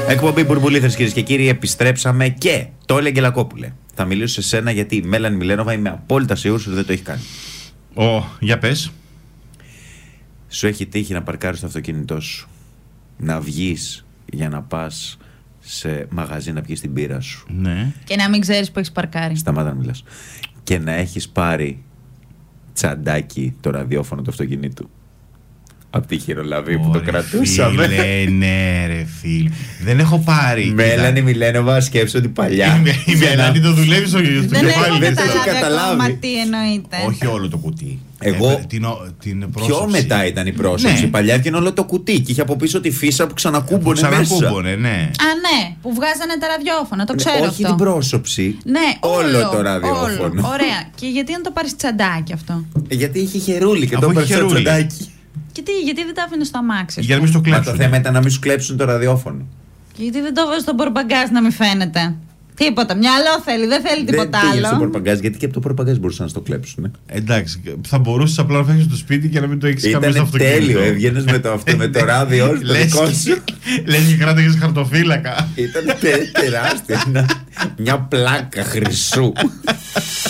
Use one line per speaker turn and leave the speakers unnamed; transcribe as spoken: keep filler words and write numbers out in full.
Εκπομπή Μπουρμπουλήθρες, κυρίες και κύριοι, επιστρέψαμε και το έλεγε Λακόπουλε. Θα μιλήσω σε σένα γιατί η Μέλανη Μιλένοβα είμαι απόλυτα σίγουρος ότι δεν το έχει κάνει.
Ω, για πες.
Σου έχει τύχει να παρκάρεις το αυτοκίνητό σου, να βγεις για να πας σε μαγαζί να πιεις την μπύρα σου.
Ναι.
Και να μην ξέρεις που έχεις παρκάρει.
Σταμάτα να μιλάς. Και να έχεις πάρει τσαντάκι το ραδιόφωνο του αυτοκινήτου από τη χειρολαβή που το κρατούσαμε.
Φίλε, ναι ρε φίλε. Δεν έχω πάρει.
Μέλανη Μιλένοβα, σκέψου ότι παλιά.
Η Μελάνη το δουλεύει στο κεφάλι.
Δεν έχω
δεν το
καταλάβει
καταλάβει.
ακόμα τι εννοείται.
Όχι όλο το κουτί.
Εγώ-
Ε, την, ο- την
Πιο
πρόσωψη.
μετά ήταν η πρόσωψη.
Ναι.
Παλιά έβγαινε όλο το κουτί και είχε από πίσω τη φύσα που ξανακούμπονε μέσα.
Ξανακούμπονε, ναι.
Α, ναι, που βγάζανε τα ραδιόφωνα, το ξέρω
Όχι
αυτό.
την πρόσωψη.
Ναι,
όλο
όλο
το ραδιόφωνο.
όλο. Ωραία. Και γιατί να το πάρεις τσαντάκι αυτό?
Ε, Γιατί είχε χερούλι και
Αφού
το
είχε
έπαιρνε στο
χερούλι.
τσαντάκι.
Και τι, γιατί δεν τα άφηνες στο αμάξι?
Για να μην στο
Μα το
κλέψουν.
θέμα ήταν να μην σου κλέψουν το ραδιόφωνο.
Και γιατί δεν το βάζεις στο μπορμπαγκάζ να μην φαίνεται? Τίποτα. Μυαλό θέλει, δεν θέλει τίποτα
Δεν πήγε στο
άλλο.
πορπαγκάζ, γιατί και από το πορπαγκάζ μπορούσαν να στο κλέψουν. Ε.
Εντάξει, θα μπορούσε απλά να φέρει το σπίτι και να μην το έχει κάνει στο
Ήταν
αυτοκίνητο.
τέλειο. Έβγαινε με το, αυτό, με το ράδιο όλο το
Λες
δικό
και-
σου.
Λες και κράταγες χαρτοφύλακα.
Ήταν τε- τεράστιο. Ένα- Μια πλάκα χρυσού.